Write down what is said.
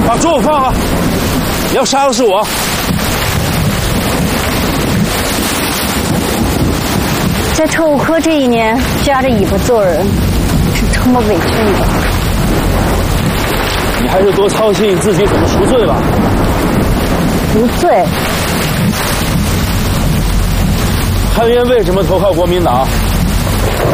把桌子放了，要杀的是我。 在特务科这一年，夹着尾巴做人，是多么委屈你吧？ 你还是多操心自己怎么赎罪吧。 赎罪？ 韩元为什么投靠国民党？